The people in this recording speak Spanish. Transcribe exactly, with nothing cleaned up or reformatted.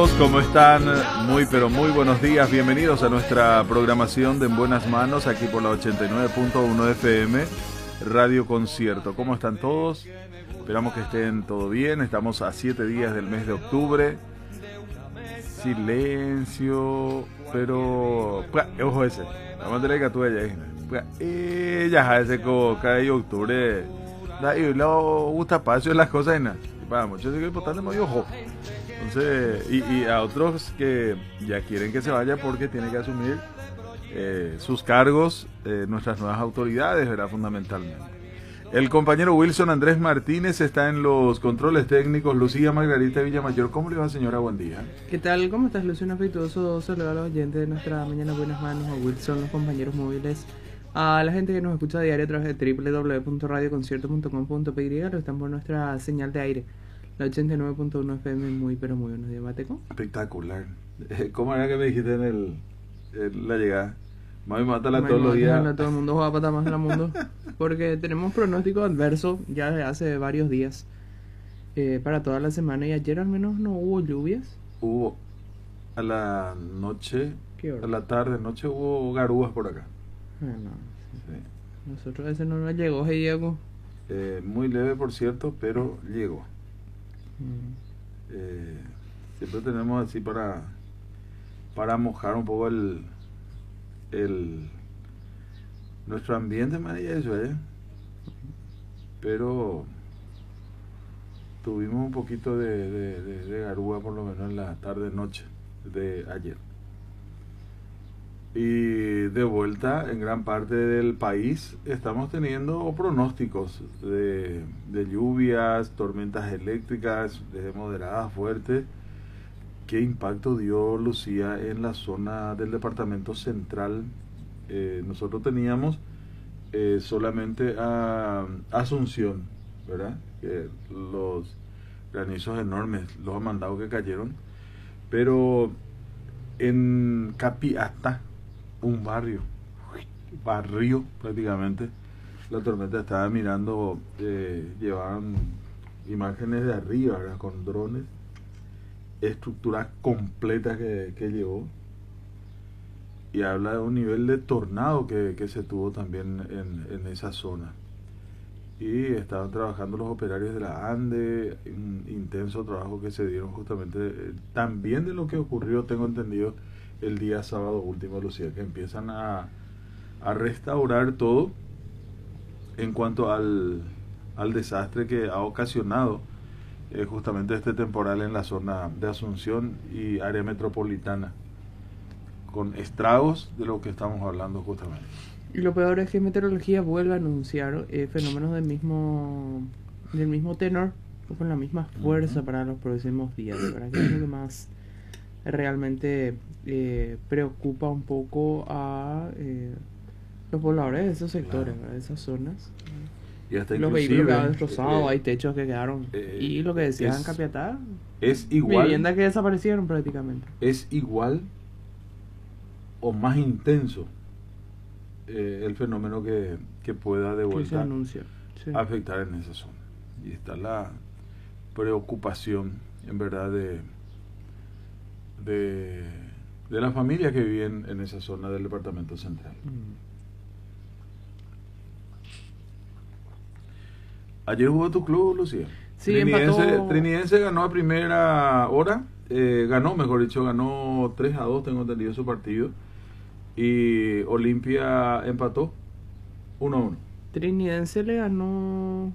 todos, ¿cómo están? Muy pero muy buenos días, bienvenidos a nuestra programación de En Buenas Manos, aquí por la ochenta y nueve punto uno F M, Radio Concierto. ¿Cómo están todos? Esperamos que estén todo bien, estamos a siete días del mes de octubre. Silencio, pero... Ojo ese, vamos a tener que tú ella. Ella ese como cada día de octubre, y luego gusta espacio en las cosas y nada. Para muchos es importante, muy ojo. Entonces, y, y a otros que ya quieren que se vaya porque tiene que asumir eh, sus cargos, eh, nuestras nuevas autoridades, ¿verdad? Fundamentalmente. El compañero Wilson Andrés Martínez está en los controles técnicos. Lucía Margarita Villamayor, ¿cómo le va, señora? Buen día. ¿Qué tal? ¿Cómo estás, Lucio? Un afectuoso saludo a los oyentes de nuestra Mañana Buenas Manos, a Wilson, los compañeros móviles, a la gente que nos escucha a diario a través de doble u doble u doble u punto radio concierto punto com punto p y, lo están por nuestra señal de aire, la ochenta y nueve punto uno F M. Muy, pero muy buenos días, Mateco. Espectacular. ¿Cómo era que me dijiste en, el, en la llegada? Mami, mátala Mami, todos los días. Mátala todo el mundo, va a patar más al mundo. Porque tenemos pronóstico adverso ya desde hace varios días eh, para toda la semana. Y ayer al menos no hubo lluvias. Hubo a la noche, ¿Qué hora? a la tarde, noche hubo garúas por acá. Ah, no, sí. Sí. Nosotros ese no nos llegó, hey, Diego. Eh, muy leve, por cierto, pero llegó. Mm. Eh, siempre tenemos así para para mojar un poco el el nuestro ambiente, man, y eso, ¿eh? Pero tuvimos un poquito de, de, de, de garúa por lo menos en la tarde noche de ayer. Y de vuelta en gran parte del país estamos teniendo pronósticos de, de lluvias, tormentas eléctricas, de moderadas, fuertes. ¿Qué impacto dio, Lucía, en la zona del departamento central? Eh, nosotros teníamos eh, solamente a Asunción, ¿verdad? Que los granizos enormes, los mandados que cayeron, pero en Capiatá, un barrio, barrio prácticamente, la tormenta estaba mirando, eh, llevaban imágenes de arriba, ¿verdad? Con drones, estructuras completas que, que llevó, y habla de un nivel de tornado que, que se tuvo también en, en esa zona. Y estaban trabajando los operarios de la ANDE, un intenso trabajo que se dieron justamente eh, también de lo que ocurrió, tengo entendido, el día sábado último, Lucía, que empiezan a, a restaurar todo en cuanto al, al desastre que ha ocasionado eh, justamente este temporal en la zona de Asunción y área metropolitana, con estragos de lo que estamos hablando justamente. Y lo peor es que Meteorología vuelve a anunciar eh, fenómenos del mismo del mismo tenor o con la misma fuerza uh-huh. para los próximos días, ¿verdad? Que es lo que más realmente eh, preocupa un poco a eh, los pobladores de esos sectores, claro, ¿verdad? De esas zonas. Y hasta los vehículos quedaron destrozados, eh, hay techos que quedaron. Eh, y lo que decían en Capiatá, es igual, viviendas que desaparecieron prácticamente. Es igual o más intenso eh, el fenómeno que, que pueda de vuelta anuncia, sí. afectar en esa zona. Y está la preocupación, en verdad, de de, de las familias que viven en esa zona del departamento central. Mm. Ayer jugó tu club, Lucía. Sí, Trinidense, empató. Trinidense ganó a primera hora, eh, ganó, mejor dicho, ganó tres a dos, tengo entendido, su partido. Y Olimpia empató uno a uno. Trinidense le ganó